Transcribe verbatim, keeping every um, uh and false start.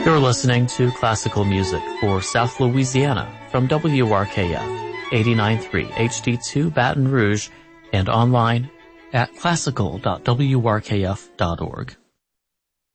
You're listening to classical music for South Louisiana from W R K F eighty-nine point three H D two Baton Rouge and online at classical dot w r k f dot org.